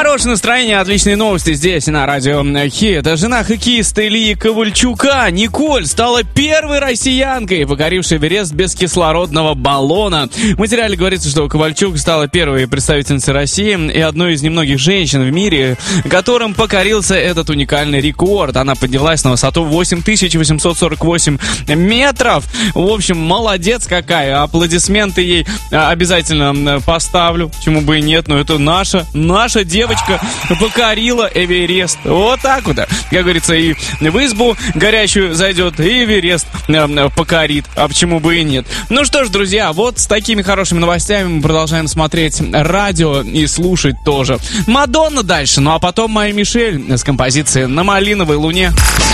Хорошее настроение, отличные новости здесь на радио Хит. Жена хоккеиста Ильи Ковальчука Николь стала первой россиянкой, покорившей Эверест без кислородного баллона. В материале говорится, что Ковальчук стала первой представительницей России и одной из немногих женщин в мире, которым покорился этот уникальный рекорд. Она поднялась на высоту 8848 метров. В общем, молодец какая. Аплодисменты ей обязательно поставлю. Почему бы и нет, но это наша девочка покорила Эверест. Вот так вот. Как говорится, и в избу горячую зайдет, и Эверест покорит. А почему бы и нет? Ну что ж, друзья, вот с такими хорошими новостями мы продолжаем смотреть радио и слушать тоже. Мадонна дальше, ну а потом Майя Мишель с композицией «На малиновой луне».